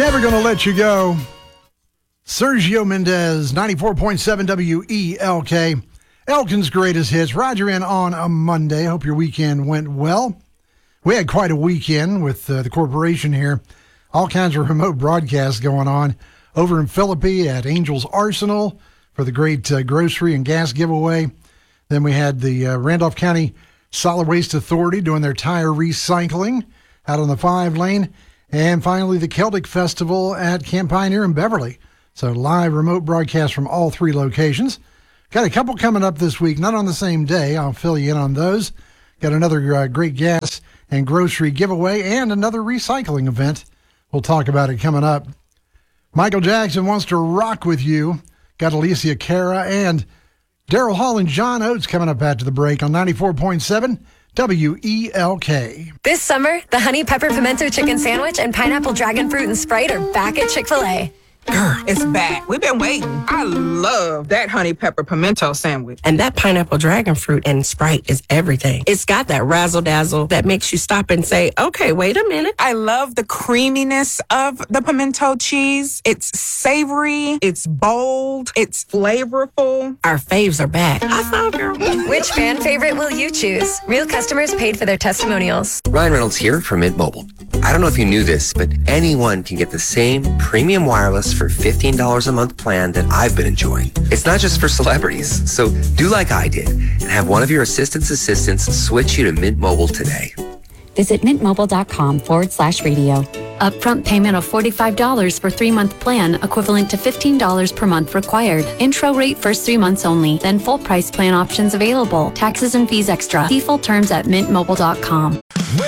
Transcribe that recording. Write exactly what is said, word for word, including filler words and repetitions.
Never Gonna Let You Go. Sergio Mendez, ninety-four point seven W E L K. Elkin's greatest hits. Roger in on a Monday. Hope your weekend went well. We had quite a weekend with uh, the corporation here. All kinds of remote broadcasts going on over in Philippi at Angels Arsenal for the great uh, grocery and gas giveaway. Then we had the uh, Randolph County Solid Waste Authority doing their tire recycling out on the five lane. And finally, the Celtic Festival at Camp Pioneer in Beverly. So live remote broadcast from all three locations. Got a couple coming up this week, not on the same day. I'll fill you in on those. Got another uh, great gas and grocery giveaway and another recycling event. We'll talk about it coming up. Michael Jackson wants to rock with you. Got Alicia Cara and Daryl Hall and John Oates coming up after the break on ninety-four point seven W E L K. This summer, the Honey Pepper Pimento Chicken Sandwich and Pineapple Dragon Fruit and Sprite are back at Chick-fil-A. Grr, it's back. We've been waiting. I love that honey pepper pimento sandwich. And that pineapple dragon fruit and Sprite is everything. It's got that razzle dazzle that makes you stop and say, okay, wait a minute. I love the creaminess of the pimento cheese. It's savory. It's bold. It's flavorful. Our faves are back. I saw, girl. Which fan favorite will you choose? Real customers paid for their testimonials. Ryan Reynolds here from Mint Mobile. I don't know if you knew this, but anyone can get the same premium wireless for fifteen dollars a month plan that I've been enjoying. It's not just for celebrities. So do like I did and have one of your assistant's assistants switch you to Mint Mobile today. Visit mintmobile.com forward slash radio. Upfront payment of forty-five dollars for three-month plan, equivalent to fifteen dollars per month required. Intro rate first three months only, then full price plan options available. Taxes and fees extra. See full terms at mint mobile dot com.